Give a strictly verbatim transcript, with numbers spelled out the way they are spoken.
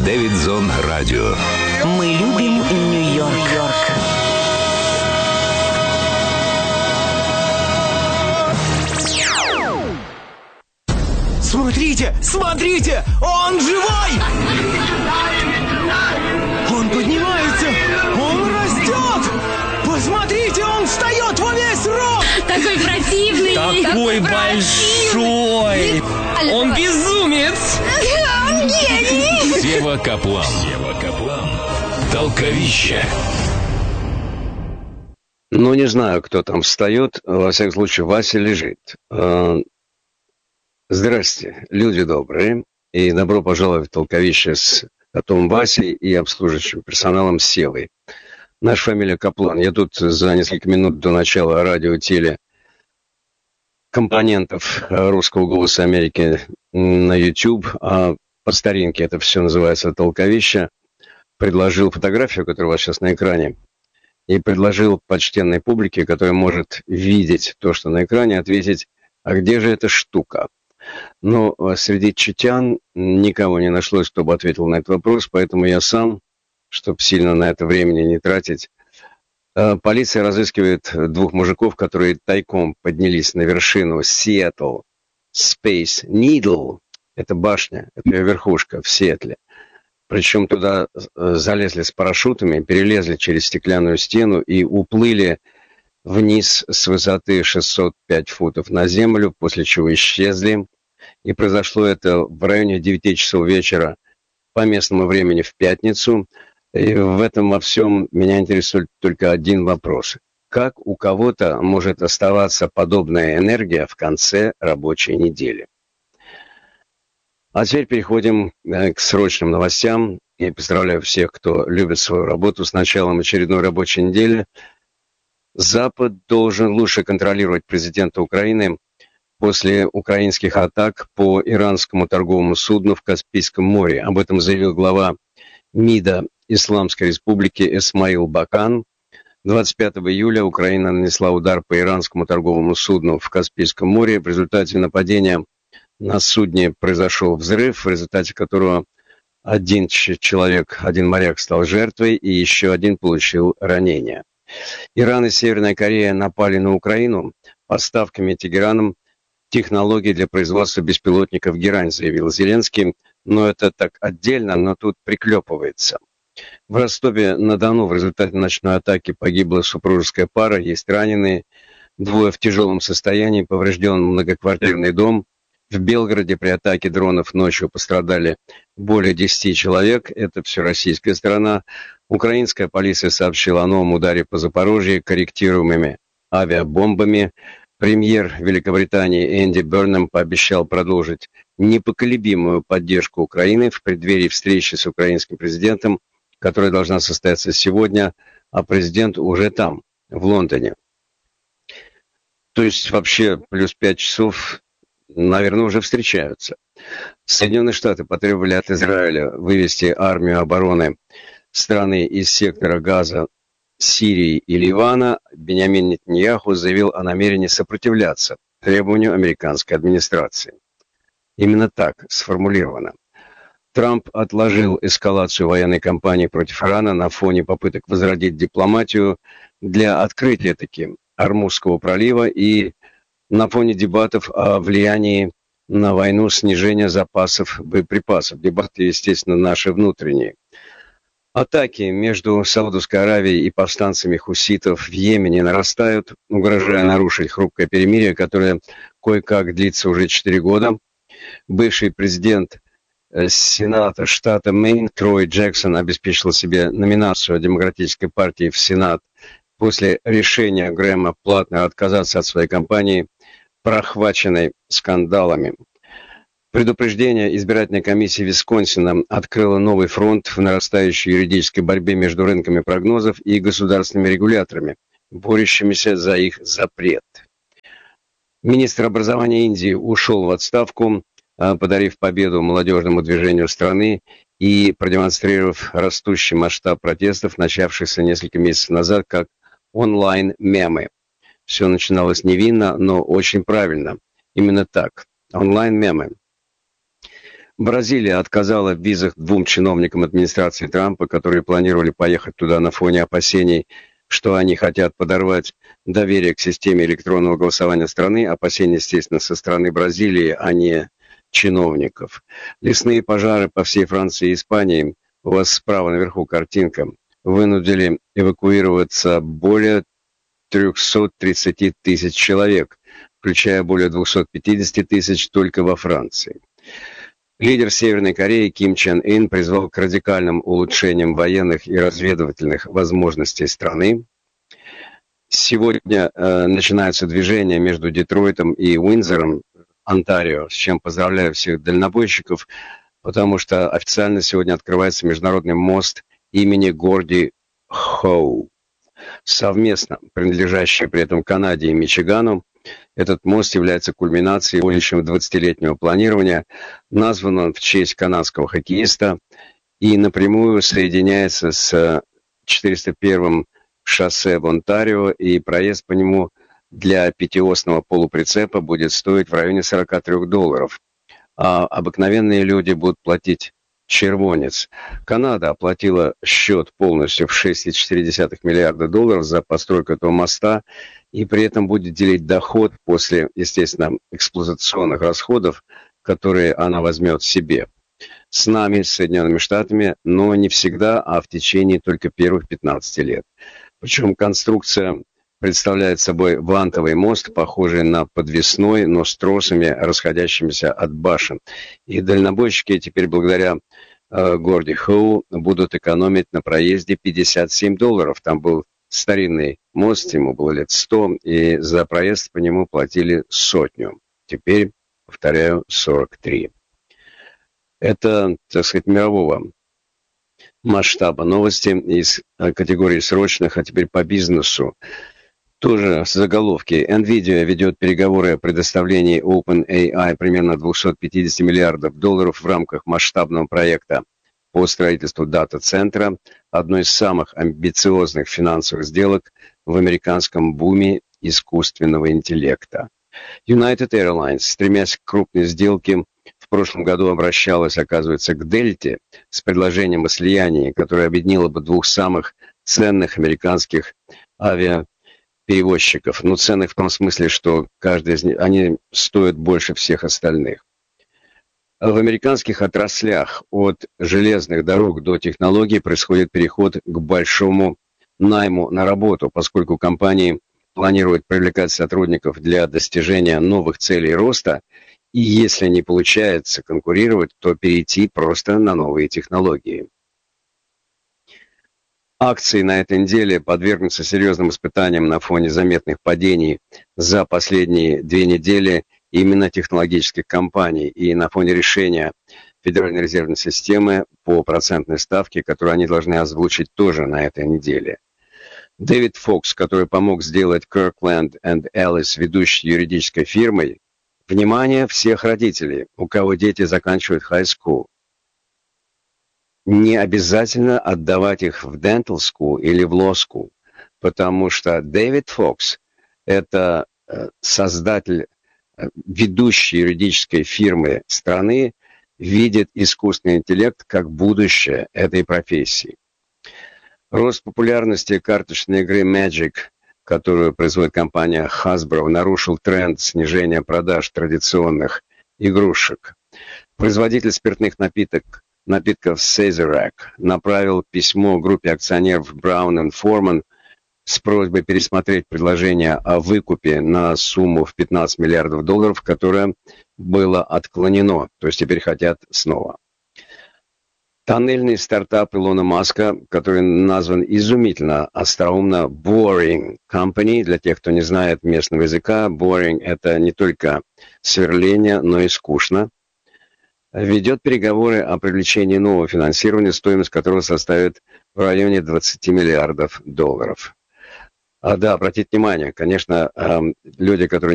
Дэвидзон Радио. Мы любим Нью-Йорк. Смотрите, смотрите, он живой! Он поднимается, он растет! Посмотрите, он встает во весь рост! Такой противный! Такой большой! Он безумец! Он гений! Сева Каплан. Сева Каплан. Толковище. Ну, не знаю, кто там встает. Во всяком случае, Вася лежит. Здрасте, люди добрые. И добро пожаловать в толковище с котом Васей и обслуживающим персоналом Севой. Наша фамилия Каплан. Я тут за несколько минут до начала радио и теле компонентов русского голоса Америки на YouTube, а по старинке это все называется толковище, предложил фотографию, которая у вас сейчас на экране, и предложил почтенной публике, которая может видеть то, что на экране, ответить, а где же эта штука? Но среди читян никого не нашлось, кто бы ответил на этот вопрос, поэтому я сам, чтобы сильно на это времени не тратить. Полиция разыскивает двух мужиков, которые тайком поднялись на вершину Seattle Space Needle. Это башня, это ее верхушка в Сиэтле. Причем туда залезли с парашютами, перелезли через стеклянную стену и уплыли вниз с высоты шестьсот пять футов на землю, после чего исчезли. И произошло это в районе девяти часов вечера по местному времени в пятницу. И в этом во всем меня интересует только один вопрос. Как у кого-то может оставаться подобная энергия в конце рабочей недели? А теперь переходим к срочным новостям. Я поздравляю всех, кто любит свою работу с началом очередной рабочей недели. Запад должен лучше контролировать президента Украины после украинских атак по иранскому торговому судну в Каспийском море. Об этом заявил глава МИДа Исламской Республики Эсмаил Бакан. двадцать пятого июля Украина нанесла удар по иранскому торговому судну в Каспийском море. В результате нападения на судне произошел взрыв, в результате которого один человек, один моряк стал жертвой и еще один получил ранение. Иран и Северная Корея напали на Украину поставками Тегераном технологий для производства беспилотников «Герань», заявил Зеленский. Но это так отдельно, но тут приклепывается. В Ростове-на-Дону в результате ночной атаки погибла супружеская пара, есть раненые, двое в тяжелом состоянии, поврежден многоквартирный дом. В Белгороде при атаке дронов ночью пострадали более десяти человек, это все российская сторона. Украинская полиция сообщила о новом ударе по Запорожью корректируемыми авиабомбами. Премьер Великобритании Энди Бернем пообещал продолжить непоколебимую поддержку Украины в преддверии встречи с украинским президентом, которая должна состояться сегодня, а президент уже там, в Лондоне. То есть вообще плюс пять часов, наверное, уже встречаются. Соединенные Штаты потребовали от Израиля вывести армию обороны страны из сектора Газа, Сирии и Ливана. Биньямин Нетаньяху заявил о намерении сопротивляться требованию американской администрации. Именно так сформулировано. Трамп отложил эскалацию военной кампании против Ирана на фоне попыток возродить дипломатию для открытия таки Ормузского пролива и на фоне дебатов о влиянии на войну снижения запасов боеприпасов. Дебаты, естественно, наши внутренние. Атаки между Саудовской Аравией и повстанцами хуситов в Йемене нарастают, угрожая нарушить хрупкое перемирие, которое кое-как длится уже четыре года. Бывший президент Сената штата Мэйн Трой Джексон обеспечил себе номинацию от Демократической партии в Сенат после решения Грэма платно отказаться от своей кампании, прохваченной скандалами. Предупреждение избирательной комиссии Висконсина открыло новый фронт в нарастающей юридической борьбе между рынками прогнозов и государственными регуляторами, борющимися за их запрет. Министр образования Индии ушел в отставку, подарив победу молодежному движению страны и продемонстрировав растущий масштаб протестов, начавшихся несколько месяцев назад, как онлайн-мемы. Все начиналось невинно, но очень правильно. Именно так. Онлайн-мемы. Бразилия отказала в визах двум чиновникам администрации Трампа, которые планировали поехать туда на фоне опасений, что они хотят подорвать доверие к системе электронного голосования страны. Опасения, естественно, со стороны Бразилии, а не чиновников. Лесные пожары по всей Франции и Испании, у вас справа наверху картинка, вынудили эвакуироваться более триста тридцать тысяч человек, включая более двести пятьдесят тысяч только во Франции. Лидер Северной Кореи Ким Чен Ын призвал к радикальным улучшениям военных и разведывательных возможностей страны. Сегодня э, начинаются движения между Детройтом и Уиндзором, Онтарио, с чем поздравляю всех дальнобойщиков, потому что официально сегодня открывается международный мост имени Горди Хоу, совместно принадлежащий при этом Канаде и Мичигану. Этот мост является кульминацией более чем двадцатилетнего планирования. Назван он в честь канадского хоккеиста и напрямую соединяется с четыреста первым шоссе в Онтарио, и проезд по нему для пятиосного полуприцепа будет стоить в районе сорок три долларов. А обыкновенные люди будут платить червонец. Канада оплатила счет полностью в шесть целых четыре десятых миллиарда долларов за постройку этого моста, и при этом будет делить доход после, естественно, эксплуатационных расходов, которые она возьмет себе. С нами, с Соединенными Штатами, но не всегда, а в течение только первых пятнадцати лет. Причем конструкция представляет собой вантовый мост, похожий на подвесной, но с тросами, расходящимися от башен. И дальнобойщики теперь благодаря э, Горди Хоу будут экономить на проезде пятьдесят семь долларов. Там был старинный мост, ему было лет сто, и за проезд по нему платили сотню. Теперь, повторяю, сорок три. Это, так сказать, мирового масштаба новости из категории срочных, а теперь по бизнесу. Тоже заголовки. NVIDIA ведет переговоры о предоставлении OpenAI примерно двести пятьдесят миллиардов долларов в рамках масштабного проекта по строительству дата-центра, одной из самых амбициозных финансовых сделок в американском буме искусственного интеллекта. United Airlines, стремясь к крупной сделке, в прошлом году обращалась, оказывается, к Дельте с предложением о слиянии, которое объединило бы двух самых ценных американских авиаперевозчиков. Ну, ценных в том смысле, что каждый из них, они стоят больше всех остальных. В американских отраслях от железных дорог до технологий происходит переход к большому найму на работу, поскольку компании планируют привлекать сотрудников для достижения новых целей роста, и если не получается конкурировать, то перейти просто на новые технологии. Акции на этой неделе подвергнутся серьезным испытаниям на фоне заметных падений за последние две недели именно технологических компаний и на фоне решения Федеральной резервной системы по процентной ставке, которую они должны озвучить тоже на этой неделе. Дэвид Фокс, который помог сделать Kirkland энд Ellis ведущей юридической фирмой, внимание всех родителей, у кого дети заканчивают high school. Не обязательно отдавать их в dental school или в law school, потому что Дэвид Фокс – это создатель ведущей юридической фирмы страны, видит искусственный интеллект как будущее этой профессии. Рост популярности карточной игры Magic, которую производит компания Hasbro, нарушил тренд снижения продаж традиционных игрушек. Производитель спиртных напиток, напитков Sazerac направил письмо группе акционеров Brown энд Forman с просьбой пересмотреть предложение о выкупе на сумму в пятнадцать миллиардов долларов, которое было отклонено, то есть теперь хотят снова. Тоннельный стартап Илона Маска, который назван изумительно остроумно Boring Company, для тех, кто не знает местного языка, boring – это не только сверление, но и скучно, ведет переговоры о привлечении нового финансирования, стоимость которого составит в районе двадцати миллиардов долларов. А, да, обратите внимание, конечно, люди, которые